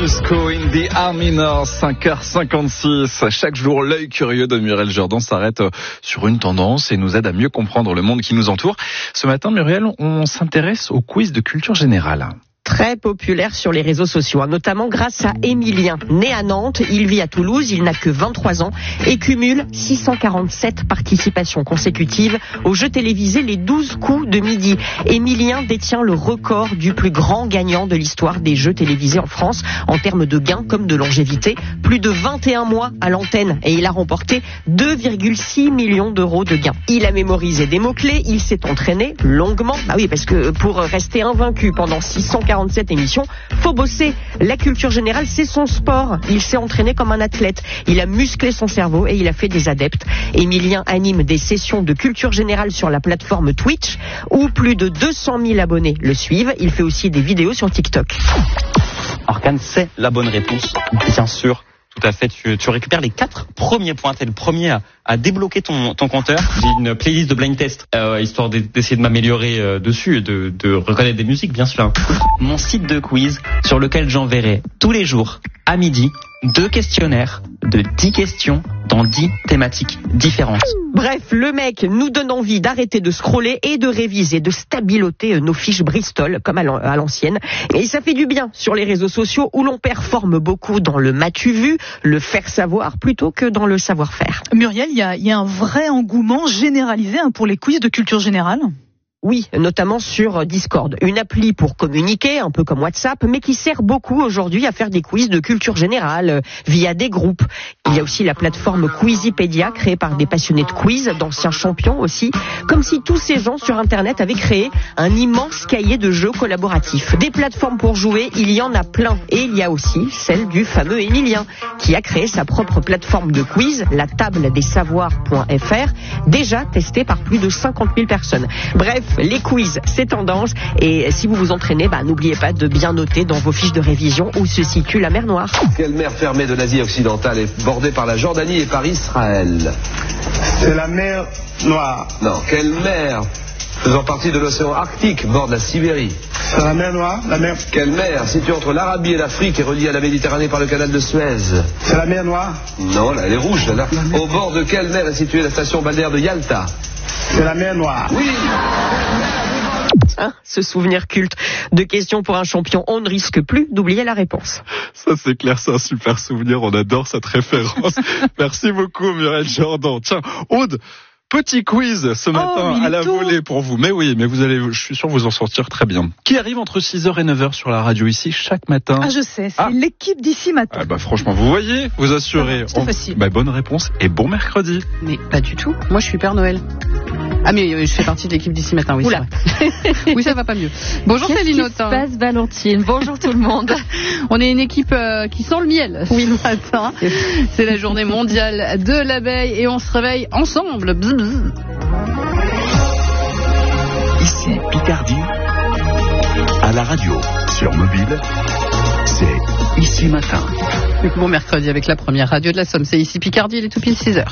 Francisco in the Army North, 5h56. Chaque jour, l'œil curieux de Muriel Jourdan s'arrête sur une tendance et nous aide à mieux comprendre le monde qui nous entoure. Ce matin, Muriel, on s'intéresse au quiz de culture générale. Très populaire sur les réseaux sociaux, notamment grâce à Émilien. Né à Nantes, il vit à Toulouse, il n'a que 23 ans et cumule 647 participations consécutives aux jeux télévisés les 12 coups de midi. Émilien détient le record du plus grand gagnant de l'histoire des jeux télévisés en France en termes de gains comme de longévité. Plus de 21 mois à l'antenne et il a remporté 2,6 millions d'euros de gains. Il a mémorisé des mots-clés, il s'est entraîné longuement. Bah oui, parce que pour rester invaincu pendant 647 émissions, faut bosser. La culture générale, c'est son sport. Il s'est entraîné comme un athlète. Il a musclé son cerveau et il a fait des adeptes. Émilien anime des sessions de culture générale sur la plateforme Twitch où plus de 200 000 abonnés le suivent. Il fait aussi des vidéos sur TikTok. Orkane, c'est la bonne réponse, bien sûr. Tout à fait, tu récupères les 4 premiers points. T'es le premier à débloquer ton compteur. J'ai une playlist de blind test, histoire d'essayer de m'améliorer dessus et de reconnaître des musiques, bien sûr. Mon site de quiz sur lequel j'enverrai tous les jours à midi 2 questionnaires de 10 questions dans 10 thématiques différentes. Bref, le mec nous donne envie d'arrêter de scroller et de réviser, de stabiloter nos fiches Bristol, comme à l'ancienne. Et ça fait du bien sur les réseaux sociaux où l'on performe beaucoup dans le m'as-tu vu, le faire savoir, plutôt que dans le savoir-faire. Muriel, il y a un vrai engouement généralisé pour les quiz de culture générale. Oui, notamment sur Discord, une appli pour communiquer, un peu comme WhatsApp, mais qui sert beaucoup aujourd'hui à faire des quiz de culture générale via des groupes. Il y a aussi la plateforme Quizipédia, créée par des passionnés de quiz, d'anciens champions aussi, comme si tous ces gens sur Internet avaient créé un immense cahier de jeux collaboratifs. Des plateformes pour jouer, il y en a plein. Et il y a aussi celle du fameux Émilien, qui a créé sa propre plateforme de quiz, la table des savoirs.fr, déjà testée par plus de 50 000 personnes. Bref, les quiz, c'est tendance. Et si vous vous entraînez, n'oubliez pas de bien noter dans vos fiches de révision où se situe la mer Noire. Quelle mer fermée de l'Asie occidentale est bordée par la Jordanie et par Israël? C'est la mer Noire. Non, quelle mer faisant partie de l'océan Arctique borde la Sibérie? C'est la mer Noire, la mer... Quelle mer située entre l'Arabie et l'Afrique et reliée à la Méditerranée par le canal de Suez? C'est la mer Noire. Non, là, elle est rouge, là. Au bord de quelle mer est située la station balnéaire de Yalta? C'est la mer Noire. Oui. Ce souvenir culte de questions pour un champion, on ne risque plus d'oublier la réponse. Ça c'est clair, c'est un super souvenir, on adore cette référence. Merci beaucoup Muriel Jourdan. Tiens, Aude, petit quiz ce matin à la volée pour vous. Mais oui, mais vous allez, je suis sûr vous en sortir très bien. Qui arrive entre 6h et 9h sur la radio ici chaque matin? Je sais, c'est l'équipe d'ici matin. Franchement, vous voyez, vous assurez. C'est facile. Bonne réponse et bon mercredi. Mais pas du tout. Moi je suis Père Noël. Ah mais je fais partie de l'équipe d'ici matin, oui. Oula. C'est vrai. Oui, ça va pas mieux. Bonjour Céline Autain. Qu'est-ce qui se passe, Valentine? Bonjour tout le monde. On est une équipe qui sent le miel. Oui, ce matin. C'est la journée mondiale de l'abeille et on se réveille ensemble. Bzz, bzz. Ici Picardie, à la radio, sur mobile, c'est Ici Matin. Bon mercredi avec la première radio de la Somme. C'est Ici Picardie, il est tout pile 6h.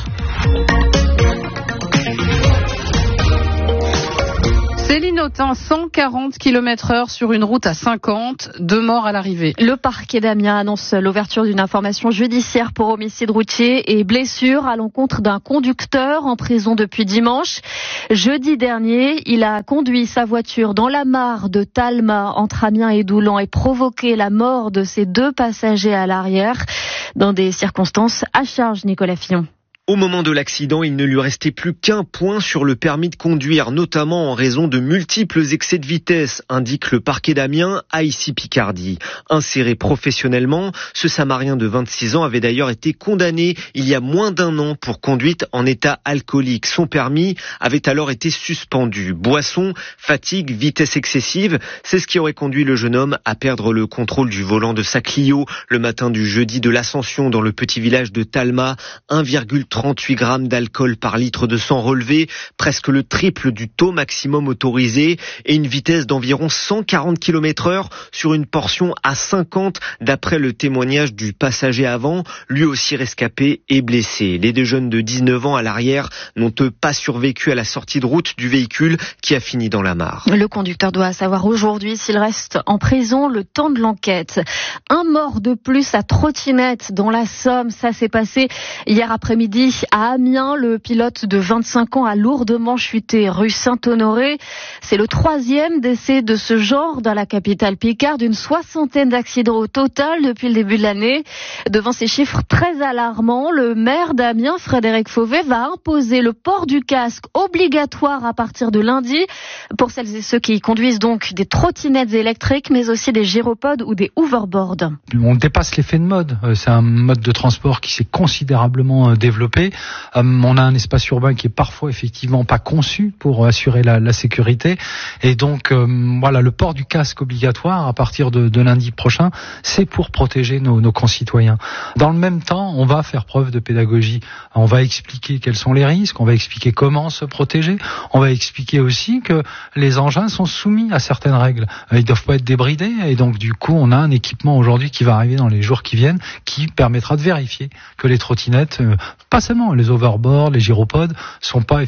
Céline Autain, 140 km/h sur une route à 50, 2 morts à l'arrivée. Le parquet d'Amiens annonce l'ouverture d'une information judiciaire pour homicide routier et blessure à l'encontre d'un conducteur en prison depuis dimanche. Jeudi dernier, il a conduit sa voiture dans la mare de Talma entre Amiens et Doulan et provoqué la mort de ses 2 passagers à l'arrière dans des circonstances à charge, Nicolas Fillon. Au moment de l'accident, il ne lui restait plus qu'un point sur le permis de conduire, notamment en raison de multiples excès de vitesse, indique le parquet d'Amiens à Ici Picardie. Inséré professionnellement, ce Samarien de 26 ans avait d'ailleurs été condamné il y a moins d'1 an pour conduite en état alcoolique. Son permis avait alors été suspendu. Boisson, fatigue, vitesse excessive, c'est ce qui aurait conduit le jeune homme à perdre le contrôle du volant de sa Clio le matin du jeudi de l'Ascension dans le petit village de Talma. 1,3 38 grammes d'alcool par litre de sang relevé, presque le triple du taux maximum autorisé et une vitesse d'environ 140 km/h sur une portion à 50 d'après le témoignage du passager avant, lui aussi rescapé et blessé. Les deux jeunes de 19 ans à l'arrière n'ont eux pas survécu à la sortie de route du véhicule qui a fini dans la mare. Le conducteur doit savoir aujourd'hui s'il reste en prison le temps de l'enquête. Un mort de plus à trottinette dans la Somme. Ça s'est passé hier après-midi à Amiens. Le pilote de 25 ans a lourdement chuté rue Saint-Honoré. C'est le 3e décès de ce genre dans la capitale picarde. Une 60aine d'accidents au total depuis le début de l'année. Devant ces chiffres très alarmants, le maire d'Amiens, Frédéric Fauvet, va imposer le port du casque obligatoire à partir de lundi pour celles et ceux qui conduisent donc des trottinettes électriques, mais aussi des gyropodes ou des hoverboards. On dépasse l'effet de mode. C'est un mode de transport qui s'est considérablement développé. On a un espace urbain qui est parfois effectivement pas conçu pour assurer la sécurité. Et donc, voilà, le port du casque obligatoire à partir de lundi prochain, c'est pour protéger nos concitoyens. Dans le même temps, on va faire preuve de pédagogie. On va expliquer quels sont les risques, on va expliquer comment se protéger, on va expliquer aussi que les engins sont soumis à certaines règles. Ils doivent pas être débridés et donc du coup, on a un équipement aujourd'hui qui va arriver dans les jours qui viennent qui permettra de vérifier que les trottinettes, pas seulement les overboards, les gyropodes, sont pas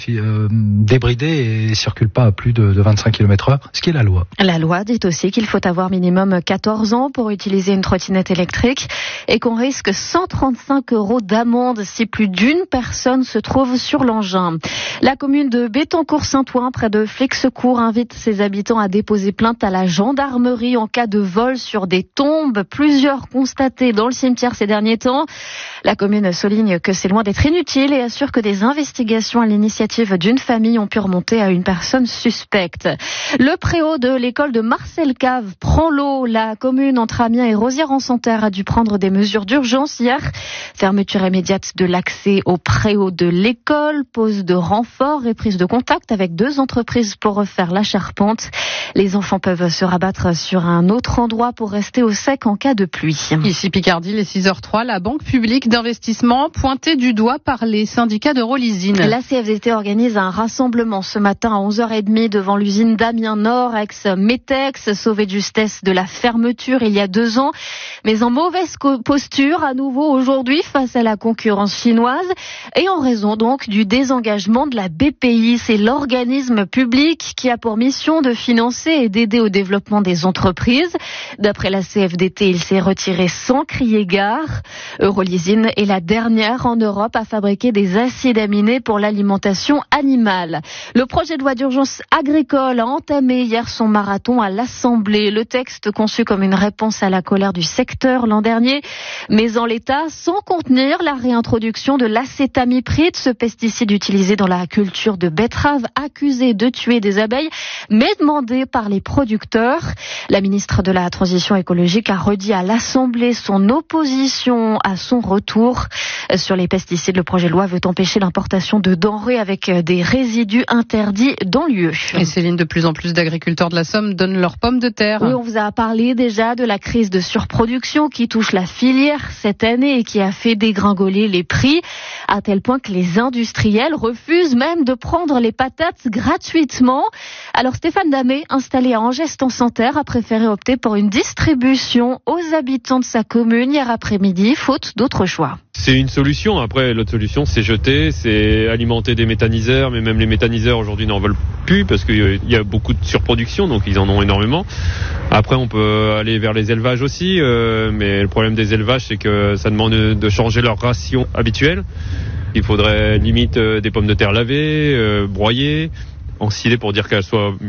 débridés et circulent pas à plus de 25 km/h, ce qui est la loi. La loi dit aussi qu'il faut avoir minimum 14 ans pour utiliser une trottinette électrique et qu'on risque 135 € d'amende si plus d'une personne se trouve sur l'engin. La commune de Bettencourt-Saint-Ouen, près de Flixecourt, invite ses habitants à déposer plainte à la gendarmerie en cas de vol sur des tombes, plusieurs constatées dans le cimetière ces derniers temps. La commune souligne que c'est loin d'être inutile et assure que des investigations à l'initiative d'une famille ont pu remonter à une personne suspecte. Le préau de l'école de Marcel Cave prend l'eau. La commune entre Amiens et Rosières-en-Santerre a dû prendre des mesures d'urgence hier. Fermeture immédiate de l'accès au préau de l'école, pose de renforts et prise de contact avec 2 entreprises pour refaire la charpente. Les enfants peuvent se rabattre sur un autre endroit pour rester au sec en cas de pluie. Ici Picardie, les 6h03, la Banque publique d'investissement pointée du doigt par les syndicats de Rolizine. La CFDT organise un rassemblement ce matin à 11h30 devant l'usine d'Amiens Nord, ex-Metex, sauvé de justesse de la fermeture il y a 2 ans, mais en mauvaise posture à nouveau aujourd'hui face à la concurrence chinoise et en raison donc du désengagement de la BPI. C'est l'organisme public qui a pour mission de financer et d'aider au développement des entreprises. D'après la CFDT, il s'est retiré sans crier gare. Eurolysine est la dernière en Europe à fabriquer des acides aminés pour l'alimentation animale. Le projet de loi d'urgence agricole a entamé hier son marathon à l'Assemblée. Le texte conçu comme une réponse à la colère du secteur l'an dernier, mais en l'état sans contenir la réintroduction de l'acétamipride, ce pesticide utilisé dans la culture de betteraves, accusé de tuer des abeilles, mais demandé par les producteurs. La ministre de la Transition écologique a redit à l'Assemblée son opposition à son retour. Sur les pesticides, le projet de loi veut empêcher l'importation de denrées avec des résidus interdits dans l'UE. Et Céline, de plus en plus d'agriculteurs de la Somme donnent leurs pommes de terre. Oui, on vous a parlé déjà de la crise de surproduction qui touche la filière cette année et qui a fait dégringoler les prix, à tel point que les industriels refusent même de prendre les patates gratuitement. Alors Stéphane Damé, installé à Angeste-en-Santerre, a préféré opter pour une distribution aux habitants de sa commune hier après-midi, faute d'autre choix. C'est une solution. Après, l'autre solution, c'est jeter, c'est alimenter des méthaniseurs, mais même les méthaniseurs aujourd'hui n'en veulent plus parce qu'il y a beaucoup de surproduction, donc ils en ont énormément. Après, on peut aller vers les élevages aussi, mais le problème des élevages, c'est que ça demande de changer leur ration habituelle. Il faudrait limite des pommes de terre lavées, broyées, ensilées pour dire qu'elles soient